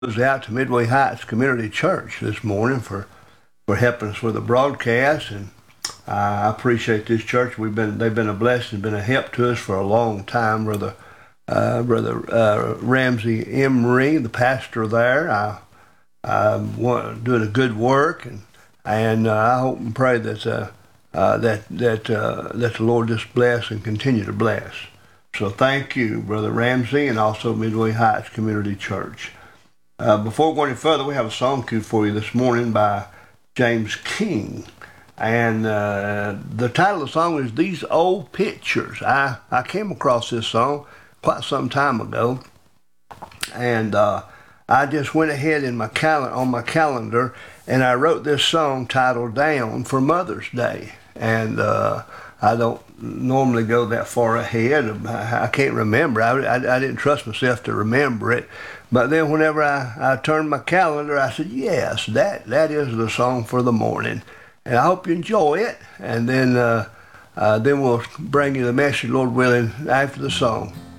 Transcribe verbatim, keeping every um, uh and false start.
Was out to Midway Heights Community Church this morning for for helping us with the broadcast, and I appreciate this church. We've been they've been a blessing, been a help to us for a long time. Brother uh, Brother uh, Ramsey Emery, the pastor there, I, I'm doing a good work, and and uh, I hope and pray that uh, uh, that that uh, that the Lord just bless and continue to bless. So thank you, Brother Ramsey, and also Midway Heights Community Church. Uh, before going any further, we have a song cue for you this morning by James King. And uh, the title of the song is These Old Pictures. I, I came across this song quite some time ago. And uh, I just went ahead in my cal- on my calendar and I wrote this song titled down for Mother's Day. And uh, I don't normally go that far ahead. I, I can't remember. I, I, I didn't trust myself to remember it. But then whenever I, I turned my calendar, I said, yes, that, that is the song for the morning. And I hope you enjoy it. And then, uh, uh, then we'll bring you the message, Lord willing, after the song.